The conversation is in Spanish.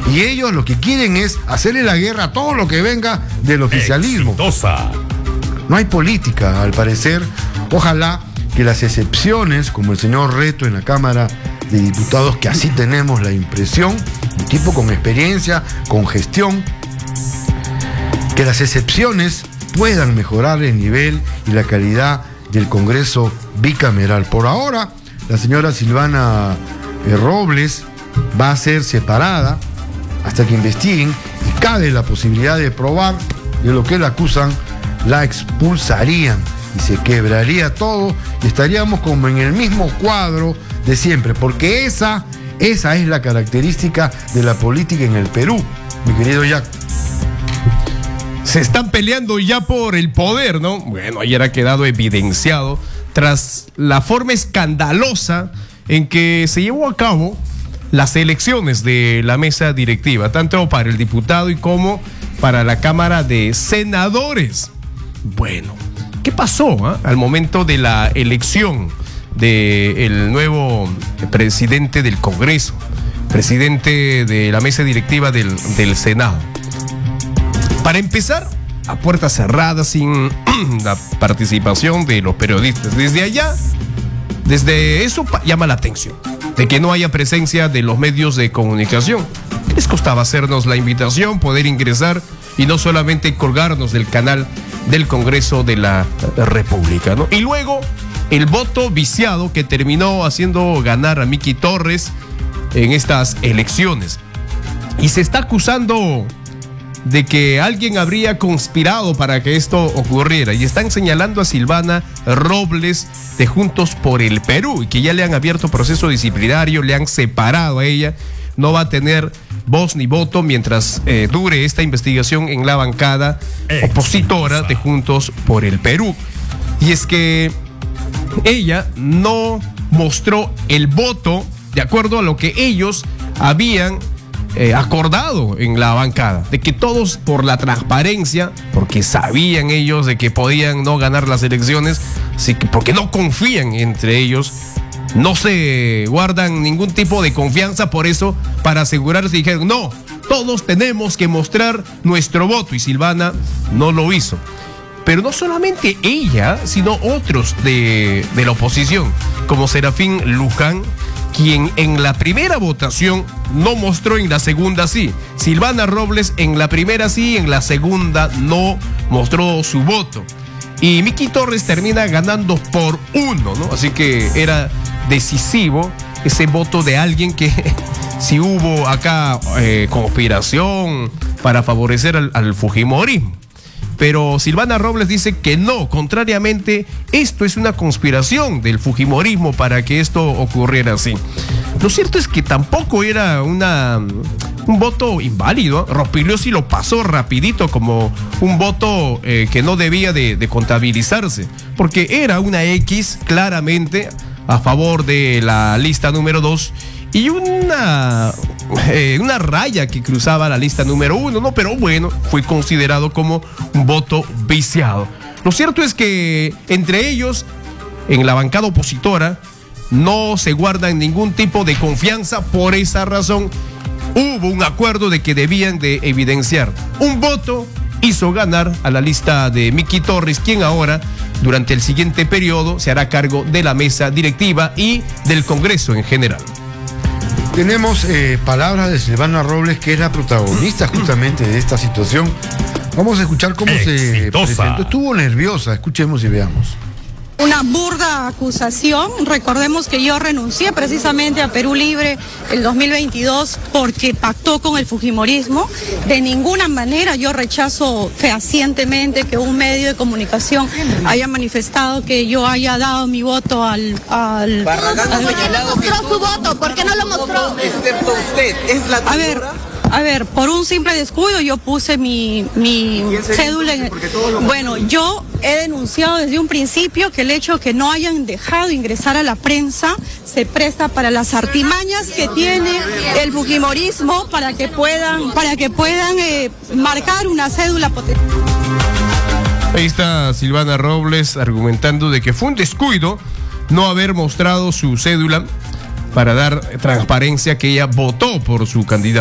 Y ellos lo que quieren es hacerle la guerra a todo lo que venga del oficialismo. Exitosa. No hay política, al parecer. Ojalá que las excepciones, como el señor Reto en la Cámara de Diputados, que así tenemos la impresión, un tipo con experiencia, con gestión, que las excepciones puedan mejorar el nivel y la calidad del Congreso bicameral. Por ahora, la señora Silvana Robles va a ser separada hasta que investiguen, y cabe la posibilidad de probar de lo que la acusan, la expulsarían y se quebraría todo y estaríamos como en el mismo cuadro de siempre, porque esa es la característica de la política en el Perú, mi querido Jack. Se están peleando ya por el poder, ¿no? Bueno, ayer ha quedado evidenciado tras la forma escandalosa en que se llevó a cabo las elecciones de la mesa directiva, tanto para el diputado y como para la Cámara de Senadores. Bueno, ¿qué pasó al momento de la elección del nuevo presidente del Congreso, presidente de la mesa directiva del Senado? Para empezar, a puertas cerradas, sin la participación de los periodistas. Desde eso llama la atención, de que no haya presencia de los medios de comunicación. ¿Qué les costaba hacernos la invitación, poder ingresar y no solamente colgarnos del canal del Congreso de la República, ¿no? Y luego, el voto viciado que terminó haciendo ganar a Miki Torres en estas elecciones. Y se está acusando de que alguien habría conspirado para que esto ocurriera, y están señalando a Silvana Robles de Juntos por el Perú, y que ya le han abierto proceso disciplinario, le han separado a ella, no va a tener voz ni voto mientras dure esta investigación en la bancada opositora de Juntos por el Perú. Y es que ella no mostró el voto de acuerdo a lo que ellos habían acordado en la bancada, de que todos, por la transparencia, porque sabían ellos de que podían no ganar las elecciones, así que porque no confían entre ellos, no se guardan ningún tipo de confianza, por eso, para asegurarse, dijeron, no, todos tenemos que mostrar nuestro voto, y Silvana no lo hizo. Pero no solamente ella, sino otros de la oposición, como Serafín Luján, quien en la primera votación no mostró, en la segunda sí. Silvana Robles en la primera sí, en la segunda no mostró su voto. Y Miki Torres termina ganando por 1, ¿no? Así que era decisivo ese voto de alguien que si hubo acá conspiración para favorecer al fujimorismo. Pero Silvana Robles dice que no, contrariamente, esto es una conspiración del fujimorismo para que esto ocurriera así. Lo cierto es que tampoco era un voto inválido. Rospiglio sí lo pasó rapidito como un voto que no debía de contabilizarse, porque era una X claramente a favor de la lista número 2 y una raya que cruzaba la lista número 1, ¿no? Pero bueno, fue considerado como un voto viciado. Lo cierto es que entre ellos, en la bancada opositora, no se guardan ningún tipo de confianza. Por esa razón, hubo un acuerdo de que debían de evidenciar un voto. Hizo ganar a la lista de Miki Torres, quien ahora, durante el siguiente periodo, se hará cargo de la mesa directiva y del Congreso en general. Tenemos palabras de Silvana Robles, que es la protagonista justamente de esta situación. Vamos a escuchar cómo se presentó. Estuvo nerviosa, escuchemos y veamos. Una burda acusación. Recordemos que yo renuncié precisamente a Perú Libre el 2022 porque pactó con el fujimorismo. De ninguna manera yo rechazo fehacientemente que un medio de comunicación haya manifestado que yo haya dado mi voto al Barragán ha señalado que mostró su voto. ¿Por qué no lo mostró? Excepto usted, es la A ver, por un simple descuido yo puse mi cédula en... Bueno, yo he denunciado desde un principio que el hecho de que no hayan dejado ingresar a la prensa se presta para las artimañas que tiene el fujimorismo para que puedan marcar una cédula potencial. Ahí está Silvana Robles argumentando de que fue un descuido no haber mostrado su cédula para dar transparencia que ella votó por su candidato.